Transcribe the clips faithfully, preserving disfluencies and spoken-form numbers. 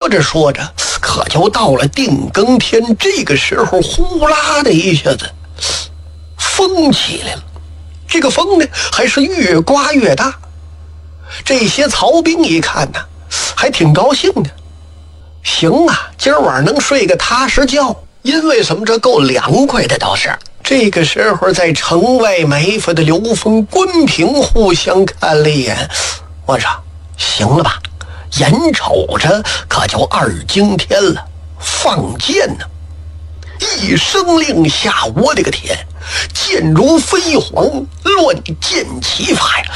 着说着，可就到了定更天。这个时候呼啦的一下子风起来了，这个风呢还是越刮越大。这些曹兵一看呢，还挺高兴的，行啊，今儿晚上能睡个踏实觉，因为什么？这够凉快的倒是。这个时候在城外埋伏的刘封、关平互相看了一眼，我说行了吧，眼瞅着可就二更天了，放箭呢！一声令下，我的个天，箭如飞蝗，乱箭齐发呀！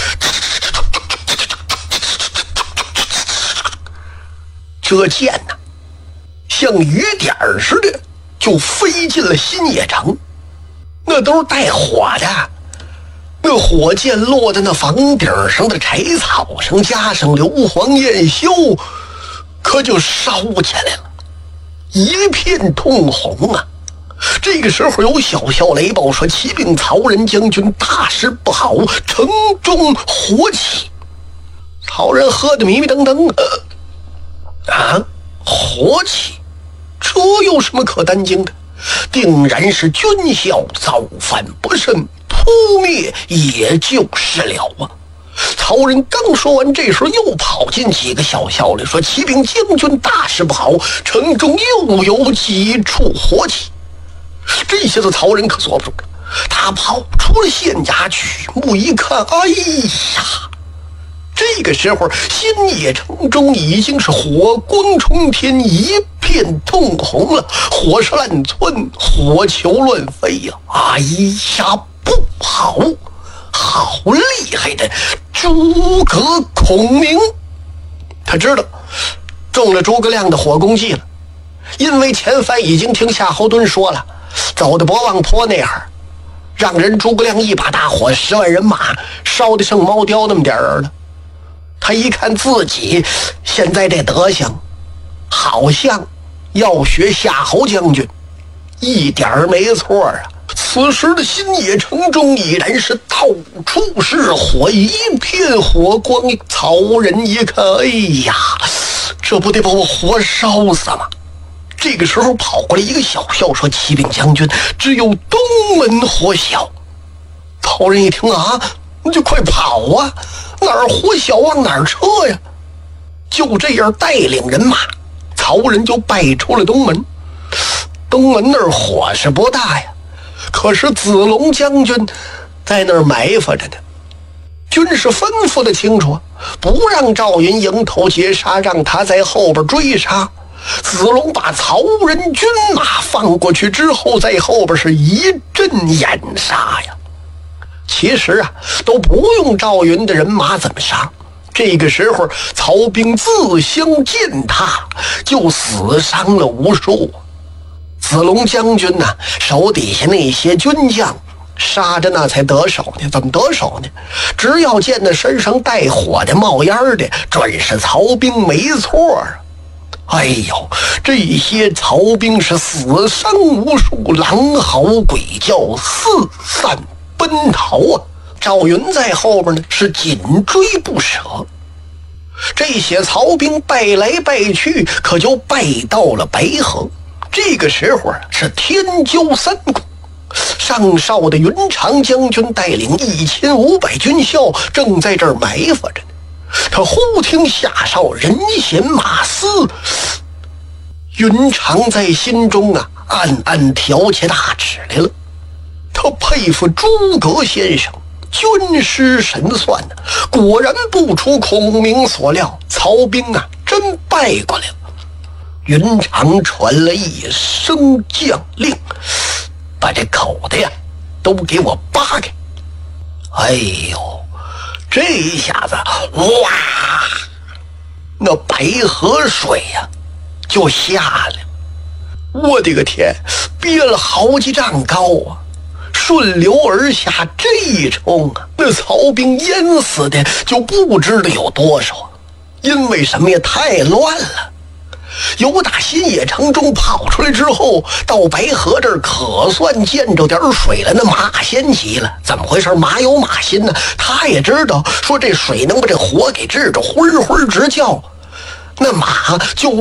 这箭呢，像雨点似的就飞进了新野城，那都是带火的。那火箭落在那房顶上的柴草上，加上硫磺焰硝，可就烧起来了，一片通红啊！这个时候有小校雷报说，启禀曹仁将军，大事不好，城中火起。曹仁喝得迷迷瞪瞪，呃啊，火起，这有什么可担惊的？定然是军校造反不慎，扑灭也就是了啊！曹仁刚说完，这时候又跑进几个小校里说，启禀将军，大事不好，城中又有几处火起。这下子曹仁可坐不住了，他跑出了县衙，举目一看，哎呀，这个时候新野城中已经是火光冲天，一片通红了，火势乱窜，火球乱飞呀！哎呀，不好，好厉害的诸葛孔明！他知道中了诸葛亮的火攻计了，因为前番已经听夏侯惇说了，走到博望坡那儿，让人诸葛亮一把大火，十万人马烧得剩猫雕那么点儿了。他一看自己现在这德行，好像要学夏侯将军，一点儿没错啊！此时的新野城中已然是到处是火，一片火光。曹仁一看，哎呀，这不得把我活烧死吗？这个时候跑过来一个小校说，启禀将军，只有东门火小。曹仁一听啊，那就快跑啊，哪儿火小往哪儿撤呀？就这样带领人马，曹仁就败出了东门。东门那儿火是不大呀，可是子龙将军在那儿埋伏着呢。军士吩咐的清楚，不让赵云迎头截杀，让他在后边追杀。子龙把曹仁军马放过去之后，在后边是一阵掩杀呀。其实啊，都不用赵云的人马怎么杀，这个时候曹兵自相践踏，就死伤了无数。子龙将军呢，手底下那些军将杀着那才得手呢。怎么得手呢？只要见那身上带火的冒烟的，准是曹兵没错啊。哎呦，这些曹兵是死伤无数，狼嚎鬼叫，四散奔逃啊！赵云在后边呢，是紧追不舍。这些曹兵败来败去，可就败到了白河。这个时候啊，是天骄三顾，上哨的云长将军带领一千五百军校正在这儿埋伏着呢。他忽听下哨人衔马嘶，云长在心中啊暗暗挑起大指来了。他佩服诸葛先生军师神算呢、啊，果然不出孔明所料，曹兵啊真败过来了。云长传了一声将令，把这口袋呀都给我扒开。哎呦，这一下子哇，那白河水呀就下来了。我的个天，憋了好几丈高啊，顺流而下，这一冲啊，那曹兵淹死的就不知道有多少。因为什么呀？太乱了。由打新野城中跑出来之后，到白河这儿可算见着点水了，那马先急了。怎么回事？马有马心呢，他也知道说这水能把这火给治着，昏昏直叫，那马就